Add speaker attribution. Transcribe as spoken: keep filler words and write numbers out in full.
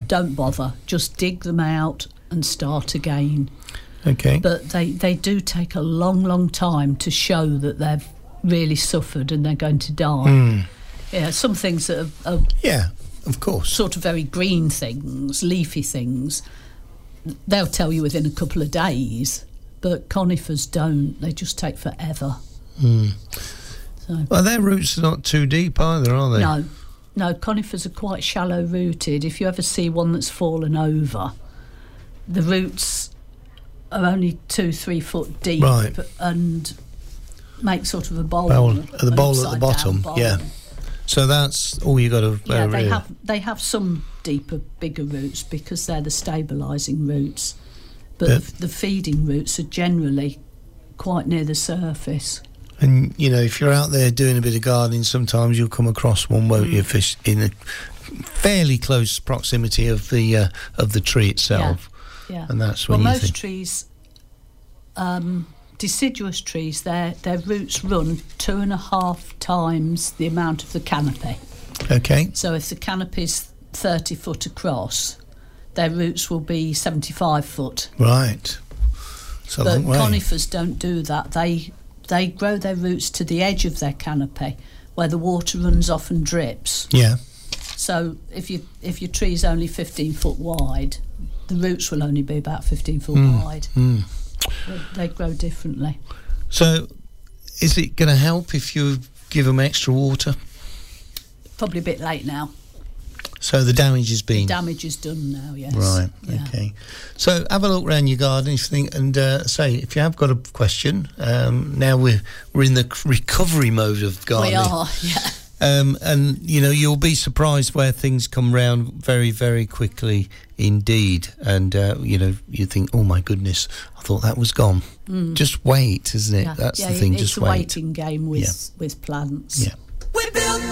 Speaker 1: don't bother. Just dig them out and start again.
Speaker 2: Okay.
Speaker 1: But they, they do take a long, long time to show that they've really suffered and they're going to die.
Speaker 2: Mm.
Speaker 1: Yeah, some things that are, are
Speaker 2: yeah, of course,
Speaker 1: sort of very green things, leafy things, they'll tell you within a couple of days. But conifers don't. They just take forever.
Speaker 2: Mm.
Speaker 1: So.
Speaker 2: Well, their roots are not too deep either, are they?
Speaker 1: No. No, conifers are quite shallow rooted. If you ever see one that's fallen over, the roots are only two, three foot deep,
Speaker 2: right,
Speaker 1: and make sort of a bowl.
Speaker 2: bowl the bowl at the bottom,
Speaker 1: bowl.
Speaker 2: yeah. So that's all you got to.
Speaker 1: Yeah,
Speaker 2: uh,
Speaker 1: they
Speaker 2: really.
Speaker 1: have they have some deeper, bigger roots because they're the stabilising roots, but
Speaker 2: Yep.
Speaker 1: the feeding roots are generally quite near the surface.
Speaker 2: And you know, if you're out there doing a bit of gardening, sometimes you'll come across one, won't
Speaker 1: Mm.
Speaker 2: you? Fish in a fairly close proximity of the uh, of the tree itself.
Speaker 1: Yeah, yeah.
Speaker 2: And that's
Speaker 1: well,
Speaker 2: when you
Speaker 1: most
Speaker 2: think.
Speaker 1: trees, um, deciduous trees, their their roots run two and a half times the amount of the canopy.
Speaker 2: Okay.
Speaker 1: So if the canopy's thirty foot across, their roots will be seventy-five foot.
Speaker 2: Right. So
Speaker 1: But
Speaker 2: long way.
Speaker 1: conifers don't do that. They they grow their roots to the edge of their canopy, where the water runs off and drips.
Speaker 2: Yeah.
Speaker 1: So if you if your tree's only fifteen foot wide, the roots will only be about fifteen foot
Speaker 2: Mm.
Speaker 1: wide.
Speaker 2: Mm.
Speaker 1: They, they grow differently.
Speaker 2: So, is it going to help if you give them extra water?
Speaker 1: Probably a bit late now.
Speaker 2: So the damage has been.
Speaker 1: Damage is done now. Yes.
Speaker 2: Right.
Speaker 1: Yeah.
Speaker 2: Okay. So have a look around your garden if you think, and uh, say if you have got a question. Um, now we're we're in the recovery mode of gardening.
Speaker 1: We are. Yeah.
Speaker 2: Um, and you know you'll be surprised where things come round very, very quickly indeed. And uh, you know you think, oh my goodness, I thought that was gone.
Speaker 1: Mm.
Speaker 2: Just wait, isn't it?
Speaker 1: Yeah.
Speaker 2: That's
Speaker 1: yeah,
Speaker 2: the thing.
Speaker 1: It's
Speaker 2: Just
Speaker 1: a
Speaker 2: wait.
Speaker 1: waiting game with
Speaker 2: Yeah.
Speaker 1: with plants.
Speaker 2: Yeah.
Speaker 3: We built